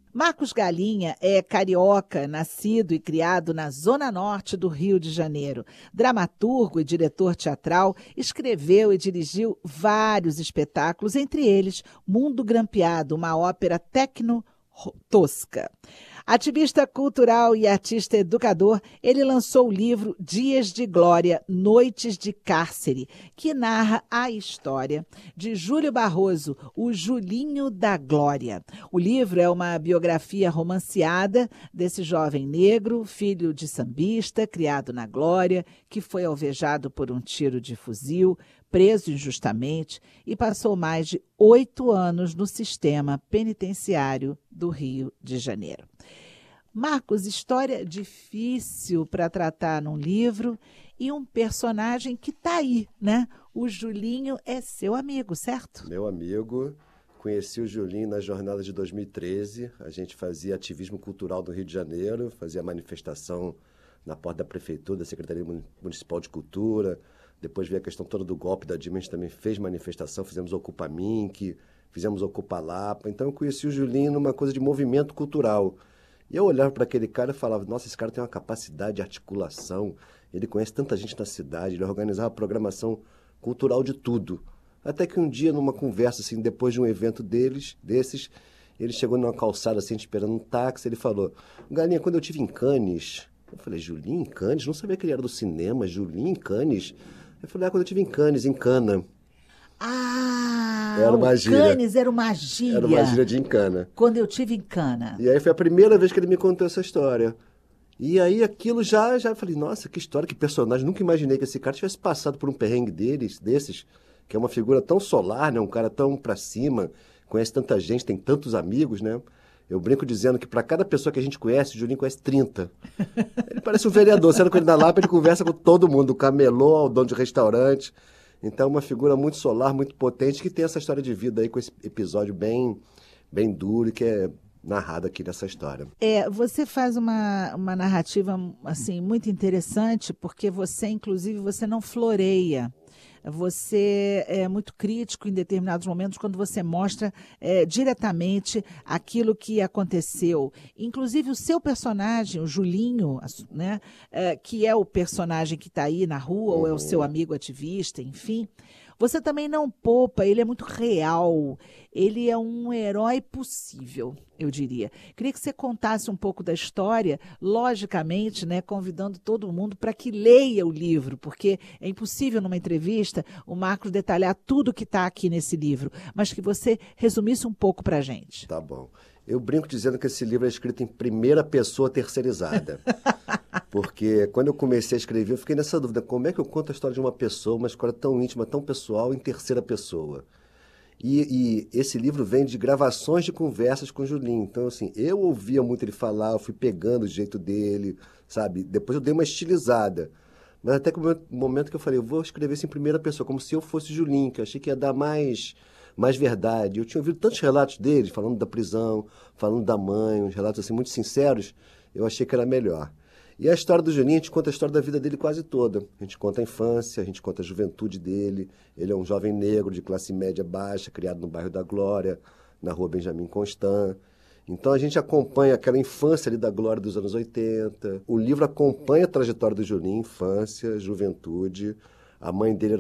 Marcos Galinha é carioca, nascido e criado na Zona Norte do Rio de Janeiro. Dramaturgo e diretor teatral, escreveu e dirigiu vários espetáculos, entre eles Mundo Grampeado, uma ópera tecno-tosca. Ativista cultural e artista educador, ele lançou o livro Dias de Glória, Noites de Cárcere, que narra a história de Júlio Barroso, o Julinho da Glória. O livro é uma biografia romanceada desse jovem negro, filho de sambista, criado na Glória, que foi alvejado por um tiro de fuzil, preso injustamente e passou mais de 8 anos no sistema penitenciário do Rio de Janeiro. Marcos, história difícil para tratar num livro e um personagem que está aí, né? O Julinho é seu amigo, certo? Meu amigo, conheci o Julinho na jornada de 2013. A gente fazia ativismo cultural do Rio de Janeiro, fazia manifestação na porta da prefeitura, da Secretaria Municipal de Cultura. Depois veio a questão toda do golpe da Dilma, a gente também fez manifestação, fizemos Ocupa Mink, fizemos Ocupa Lapa. Então eu conheci o Julinho numa coisa de movimento cultural. E eu olhava para aquele cara e falava, nossa, esse cara tem uma capacidade de articulação, ele conhece tanta gente na cidade, ele organizava programação cultural de tudo. Até que um dia, numa conversa, assim, depois de um evento desses, ele chegou numa calçada, assim, esperando um táxi, ele falou, Galinha, quando eu estive em Cannes, eu falei, Julinho em Cannes? Não sabia que ele era do cinema, Julinho em Cannes? Eu falei, quando eu estive em Cannes, em Cana. Era uma gíria. Cannes era uma gíria. Era uma gíria de Encana. Quando eu tive em Cana. E aí foi a primeira vez que ele me contou essa história. E aí aquilo já falei, nossa, que história, que personagem. Nunca imaginei que esse cara tivesse passado por um perrengue desses, que é uma figura tão solar, né? Um cara tão pra cima, conhece tanta gente, tem tantos amigos, né? Eu brinco dizendo que para cada pessoa que a gente conhece, o Julinho conhece 30. Ele parece um vereador, sendo com ele na Lapa, ele conversa com todo mundo, do camelô ao dono de restaurante. Então, uma figura muito solar, muito potente, que tem essa história de vida aí com esse episódio bem duro e que é narrado aqui nessa história. Você faz uma narrativa assim, muito interessante, porque você, inclusive, você não floreia. Você é muito crítico em determinados momentos quando você mostra diretamente aquilo que aconteceu. Inclusive o seu personagem, o Julinho, né, que é o personagem que está aí na rua, ou é o seu amigo ativista, enfim. Você também não poupa, ele é muito real, ele é um herói possível, eu diria. Queria que você contasse um pouco da história, logicamente, né, convidando todo mundo para que leia o livro, porque é impossível numa entrevista o Marcos detalhar tudo que está aqui nesse livro, mas que você resumisse um pouco para a gente. Tá bom. Eu brinco dizendo que esse livro é escrito em primeira pessoa terceirizada. Porque quando eu comecei a escrever, eu fiquei nessa dúvida. Como é que eu conto a história de uma pessoa, uma história tão íntima, tão pessoal, em terceira pessoa? E esse livro vem de gravações de conversas com o Julinho. Então, assim, eu ouvia muito ele falar, eu fui pegando o jeito dele, sabe? Depois eu dei uma estilizada. Mas até que o momento que eu falei, eu vou escrever isso em primeira pessoa, como se eu fosse o Julinho, que eu achei que ia dar mais verdade. Eu tinha ouvido tantos relatos dele, falando da prisão, falando da mãe, uns relatos assim muito sinceros, eu achei que era melhor. E a história do Julinho, a gente conta a história da vida dele quase toda. A gente conta a infância, a gente conta a juventude dele. Ele é um jovem negro de classe média baixa, criado no bairro da Glória, na rua Benjamin Constant. Então a gente acompanha aquela infância ali da Glória dos anos 80. O livro acompanha a trajetória do Julinho, infância, juventude. A mãe dele